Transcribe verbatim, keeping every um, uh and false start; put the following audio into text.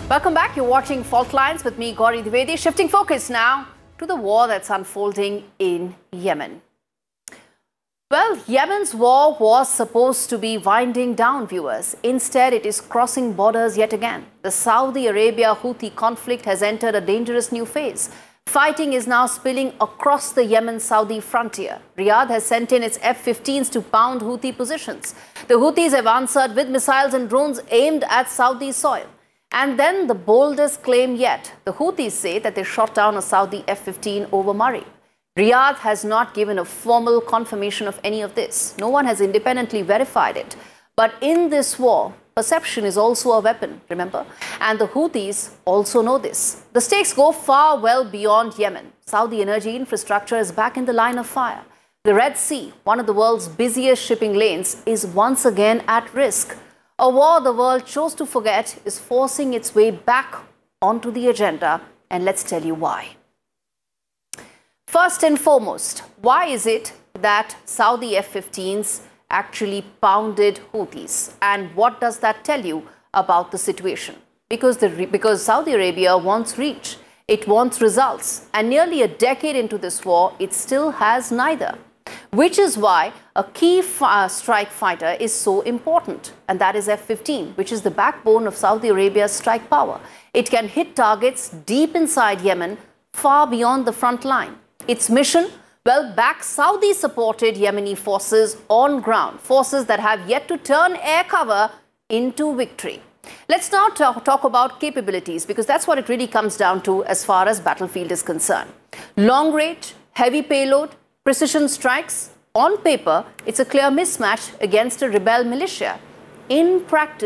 Welcome back. You're watching Fault Lines with me, Gauri Dwivedi. Shifting focus now to the war that's unfolding in Yemen. Well, Yemen's war was supposed to be winding down, viewers. Instead, it is crossing borders yet again. The Saudi Arabia-Houthi conflict has entered a dangerous new phase. Fighting is now spilling across the Yemen-Saudi frontier. Riyadh has sent in its F fifteens to pound Houthi positions. The Houthis have answered with missiles and drones aimed at Saudi soil. And then the boldest claim yet. The Houthis say that they shot down a Saudi F fifteen over Marib. Riyadh has not given a formal confirmation of any of this. No one has independently verified it. But in this war, perception is also a weapon, remember? And the Houthis also know this. The stakes go far well beyond Yemen. Saudi energy infrastructure is back in the line of fire. The Red Sea, one of the world's busiest shipping lanes, is once again at risk. A war the world chose to forget is forcing its way back onto the agenda, and let's tell you why. First and foremost, why is it that Saudi F fifteens actually pounded Houthis? And what does that tell you about the situation? Because, the, because Saudi Arabia wants reach, it wants results, and nearly a decade into this war, it still has neither. Which is why a key uh, strike fighter is so important, and that is F fifteen, which is the backbone of Saudi Arabia's strike power. It can hit targets deep inside Yemen, far beyond the front line. Its mission? Well, back Saudi-supported Yemeni forces on ground, forces that have yet to turn air cover into victory. Let's now talk, talk about capabilities, because that's what it really comes down to as far as battlefield is concerned. Long range, heavy payload, precision strikes. On paper, it's a clear mismatch against a rebel militia. In practice,